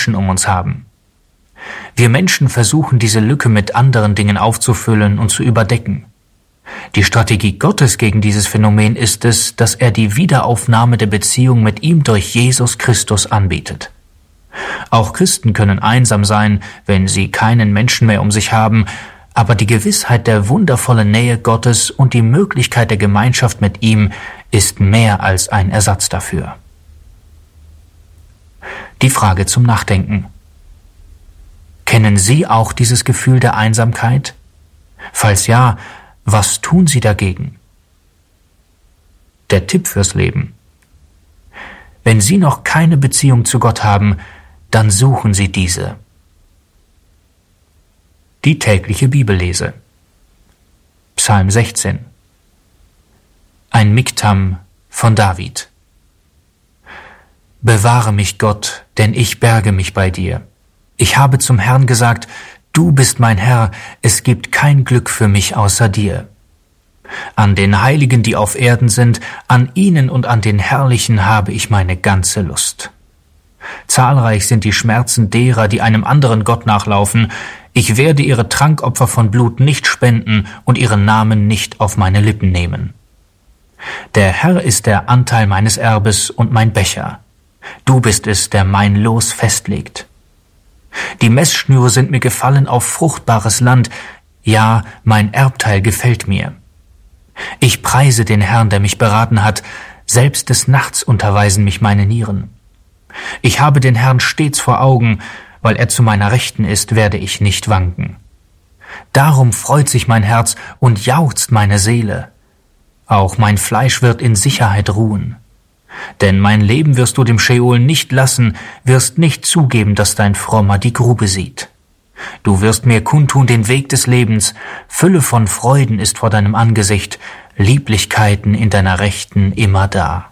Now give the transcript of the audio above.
Menschen um uns haben. Wir Menschen versuchen, diese Lücke mit anderen Dingen aufzufüllen und zu überdecken. Die Strategie Gottes gegen dieses Phänomen ist es, dass er die Wiederaufnahme der Beziehung mit ihm durch Jesus Christus anbietet. Auch Christen können einsam sein, wenn sie keinen Menschen mehr um sich haben, aber die Gewissheit der wundervollen Nähe Gottes und die Möglichkeit der Gemeinschaft mit ihm ist mehr als ein Ersatz dafür. Die Frage zum Nachdenken. Kennen Sie auch dieses Gefühl der Einsamkeit? Falls ja, was tun Sie dagegen? Der Tipp fürs Leben. Wenn Sie noch keine Beziehung zu Gott haben, dann suchen Sie diese. Die tägliche Bibellese. Psalm 16. Ein Miktam von David. Bewahre mich, Gott, denn ich berge mich bei dir. Ich habe zum Herrn gesagt, du bist mein Herr, es gibt kein Glück für mich außer dir. An den Heiligen, die auf Erden sind, an ihnen und an den Herrlichen habe ich meine ganze Lust. Zahlreich sind die Schmerzen derer, die einem anderen Gott nachlaufen. Ich werde ihre Trankopfer von Blut nicht spenden und ihren Namen nicht auf meine Lippen nehmen. Der Herr ist der Anteil meines Erbes und mein Becher. Du bist es, der mein Los festlegt. Die Messschnüre sind mir gefallen auf fruchtbares Land, ja, mein Erbteil gefällt mir. Ich preise den Herrn, der mich beraten hat, selbst des Nachts unterweisen mich meine Nieren. Ich habe den Herrn stets vor Augen, weil er zu meiner Rechten ist, werde ich nicht wanken. Darum freut sich mein Herz und jauchzt meine Seele. Auch mein Fleisch wird in Sicherheit ruhen. Denn mein Leben wirst du dem Scheol nicht lassen, wirst nicht zugeben, dass dein Frommer die Grube sieht. Du wirst mir kundtun den Weg des Lebens, Fülle von Freuden ist vor deinem Angesicht, Lieblichkeiten in deiner Rechten immer da.